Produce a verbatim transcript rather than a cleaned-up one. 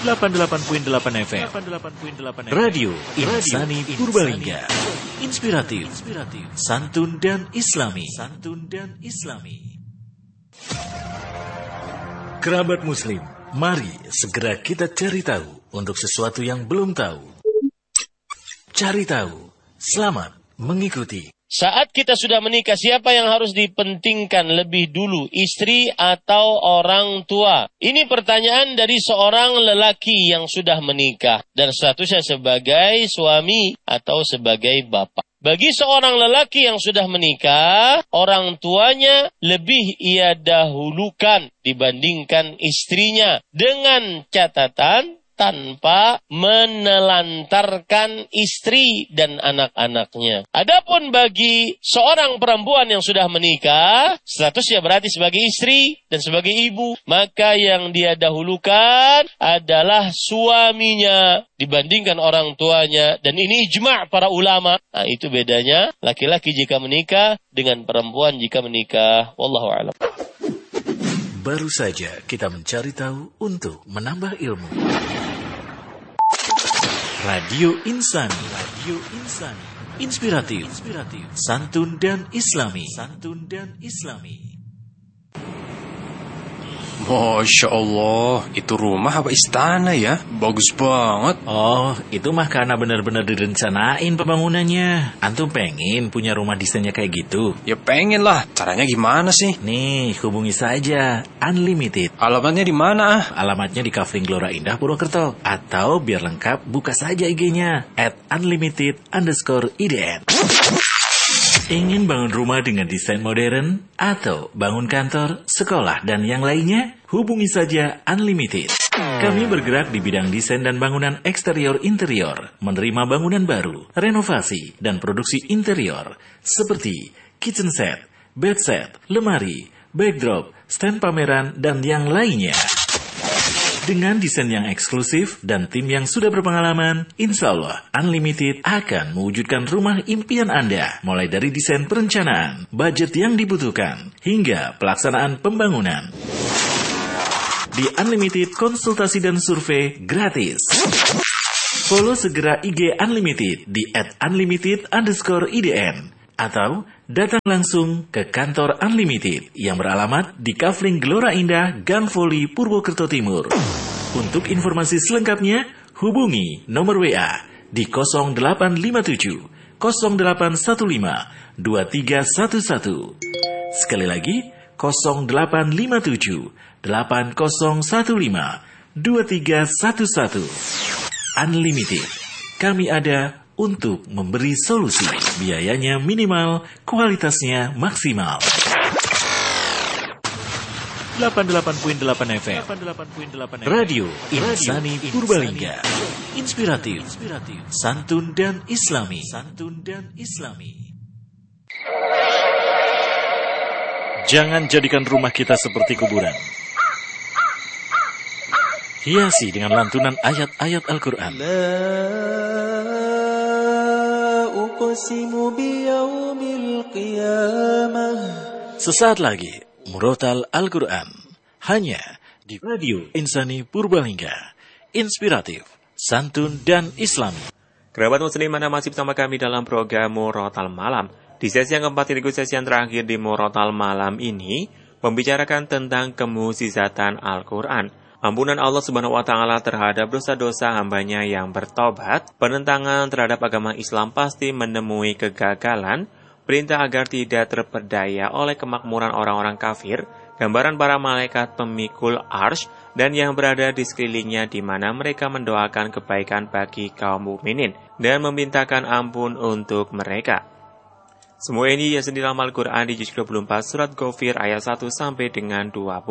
delapan puluh delapan koma delapan F M Radio Insani Purbalingga. Inspiratif, santun dan islami. Santun dan islami. Kerabat muslim, mari segera kita cari tahu untuk sesuatu yang belum tahu. Cari tahu, selamat mengikuti. Saat kita sudah menikah, siapa yang harus dipentingkan lebih dulu, istri atau orang tua? Ini pertanyaan dari seorang lelaki yang sudah menikah dan statusnya sebagai suami atau sebagai bapak. Bagi seorang lelaki yang sudah menikah, orang tuanya lebih ia dahulukan dibandingkan istrinya dengan catatan tanpa menelantarkan istri dan anak-anaknya. Adapun bagi seorang perempuan yang sudah menikah, statusnya berarti sebagai istri dan sebagai ibu, maka yang dia dahulukan adalah suaminya dibandingkan orang tuanya. Dan ini ijma' para ulama. Nah, itu bedanya laki-laki jika menikah dengan perempuan jika menikah. Wallahu a'lam. Baru saja kita mencari tahu untuk menambah ilmu. Radio Insani, Radio Insani, inspiratif, inspiratif, santun dan islami, santun dan islami. Masya Allah, itu rumah apa istana ya? Bagus banget. Oh, itu mah karena benar-benar direncanain pembangunannya. Antum pengen punya rumah desainnya kayak gitu? Ya pengen lah, caranya gimana sih? Nih, hubungi saja Unlimited. Alamatnya di mana? Alamatnya di Kafling Gelora Indah, Purwokerto. Atau biar lengkap, buka saja I G-nya at unlimited underscore I D N. Ingin bangun rumah dengan desain modern atau bangun kantor, sekolah, dan yang lainnya? Hubungi saja Unlimited. Kami bergerak di bidang desain dan bangunan eksterior-interior, menerima bangunan baru, renovasi, dan produksi interior, seperti kitchen set, bed set, lemari, backdrop, stand pameran, dan yang lainnya. Dengan desain yang eksklusif dan tim yang sudah berpengalaman, insya Allah Unlimited akan mewujudkan rumah impian Anda. Mulai dari desain perencanaan, budget yang dibutuhkan, hingga pelaksanaan pembangunan. Di Unlimited, konsultasi dan survei gratis. Follow segera I G Unlimited di at unlimited underscore I D N. Atau datang langsung ke kantor Unlimited yang beralamat di Kafling Gelora Indah, Gang Voli, Purwokerto Timur. Untuk informasi selengkapnya, hubungi nomor W A di nol delapan lima tujuh nol delapan satu lima dua tiga satu satu. Sekali lagi, nol delapan lima tujuh delapan nol satu lima dua tiga satu satu. Unlimited, kami ada untuk memberi solusi. Biayanya minimal, kualitasnya maksimal. delapan puluh delapan koma delapan F M Radio Insani Purbalingga. Inspiratif, santun dan islami. Santun dan islami. Jangan jadikan rumah kita seperti kuburan. Hiasi dengan lantunan ayat-ayat Al-Quran. Sesaat lagi, Murotal Al-Quran. Hanya di Radio Insani Purbalingga. Inspiratif, santun, dan islami. Kerabat muslim, Anda masih bersama kami dalam program Murotal Malam. Di sesi yang keempat, di sesi yang terakhir di Murotal Malam ini, membicarakan tentang kemusizatan Al-Quran. Ampunan Allah Subhanahu wa Ta'ala terhadap dosa-dosa hambanya yang bertobat, penentangan terhadap agama Islam pasti menemui kegagalan, perintah agar tidak terperdaya oleh kemakmuran orang-orang kafir, gambaran para malaikat pemikul arsy dan yang berada di sekelilingnya di mana mereka mendoakan kebaikan bagi kaum mukminin dan memintakan ampun untuk mereka. Semua ini yang dalam Al-Quran di juz dua puluh empat surat Ghafir ayat satu sampai dengan dua puluh.